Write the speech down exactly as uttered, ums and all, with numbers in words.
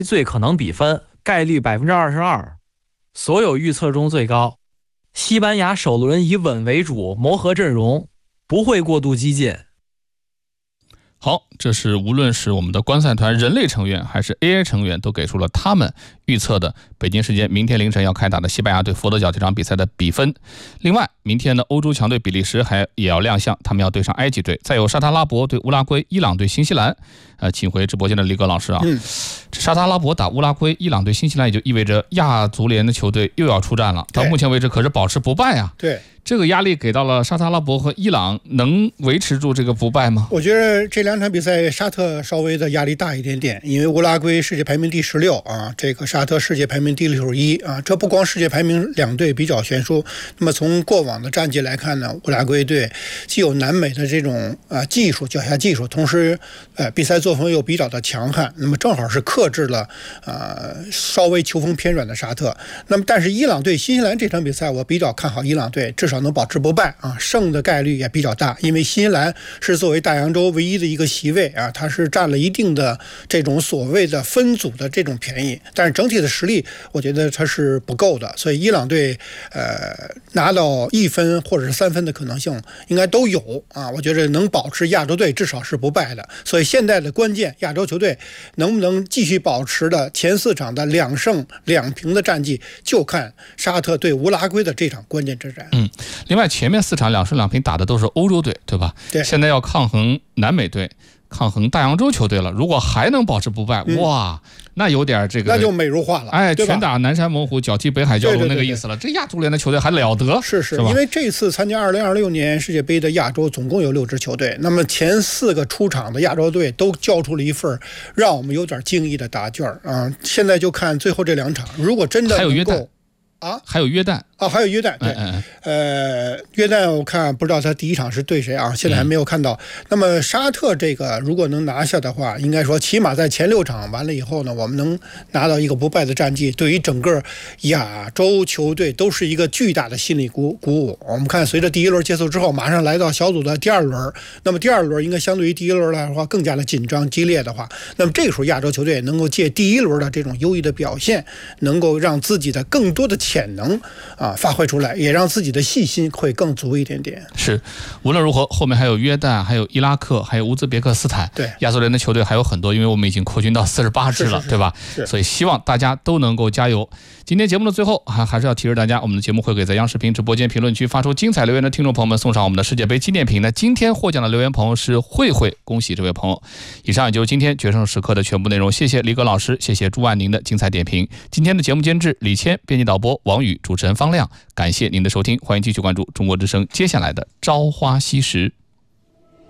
最可能比分概率百分之二十二，所有预测中最高。西班牙首轮以稳为主，磨合阵容，不会过度激进。 好，这是无论是我们的观赛团人类成员还是 A I 成员都给出了他们预测的北京时间明天凌晨要开打的西班牙对佛得角这场比赛的比分。另外，明天呢，欧洲强队比利时还也要亮相，他们要对上埃及队，再有沙特阿拉伯对乌拉圭，伊朗对新西兰。呃，请回直播间的李葛老师啊，嗯，这沙特阿拉伯打乌拉圭，伊朗对新西兰，也就意味着亚足联的球队又要出战了。到目前为止可是保持不败啊。 对。 这个压力给到了沙特阿拉伯和伊朗，能维持住这个不败吗？ 我觉得这两场比赛沙特稍微的压力大一点点，因为乌拉圭世界排名第十六啊，这个沙特世界排名第六十一啊，这不光世界排名两队比较悬殊，那么从过往的战绩来看呢，乌拉圭队既有南美的这种呃技术脚下技术，同时呃比赛作风又比较的强悍，那么正好是克制了呃稍微球风偏软的沙特。那么但是伊朗对新西兰这场比赛，我比较看好伊朗队，至少能保持不败啊，胜的概率也比较大，因为新西兰是作为大洋洲唯一的一个席位啊，它是占了一定的这种所谓的分组的这种便宜，但是整体的实力我觉得它是不够的，所以伊朗队呃拿到一分或者是三分的可能性应该都有啊，我觉得能保持亚洲队至少是不败的，所以现在的关键亚洲球队能不能继续保持的前四场的两胜两平的战绩，就看沙特对乌拉圭的这场关键之战。 嗯，另外前面四场两胜两平打的都是欧洲队，对吧？ 对。 现在要抗衡南美队，抗衡大洋洲球队了。如果还能保持不败，嗯、哇，那有点这个， 那就美如画了。 哎，拳打南山猛虎，脚踢北海蛟龙那个意思了。对对对对，这亚足联的球队还了得？ 是是， 是因为这次参加二零二六年世界杯的亚洲总共有六支球队，那么前四个出场的亚洲队都交出了一份让我们有点惊异的答卷啊。现在就看最后这两场，如果真的还有约旦啊， 还有约旦。 啊，还有约旦，对， 嗯呃，约旦我看不知道他第一场是对谁啊，现在还没有看到。嗯、那么沙特这个如果能拿下的话，应该说起码在前六场完了以后呢，我们能拿到一个不败的战绩，对于整个亚洲球队都是一个巨大的心理鼓鼓舞。我们看随着第一轮结束之后，马上来到小组的第二轮，那么第二轮应该相对于第一轮来的话更加的紧张激烈的话，那么这个时候亚洲球队能够借第一轮的这种优异的表现，能够让自己的更多的潜能啊发挥出来，也让自己的信心会更足一点点。 是，无论如何，后面还有约旦，还有伊拉克，还有乌兹别克斯坦， 对， 亚足联的球队还有很多，因为我们已经扩军到四十八支了， 是是是， 对吧？ 是， 所以希望大家都能够加油。今天节目的最后，还还是要提示大家，我们的节目会给在央视频直播间评论区发出精彩留言的听众朋友们送上我们的世界杯纪念品。那今天获奖的留言朋友是慧慧，恭喜这位朋友。以上也就是今天决胜时刻的全部内容，谢谢李葛老师，谢谢朱万宁的精彩点评。今天的节目监制李谦，编辑导播王宇，主持人方亮，感谢您的收听，欢迎继续关注中国之声接下来的朝花夕拾。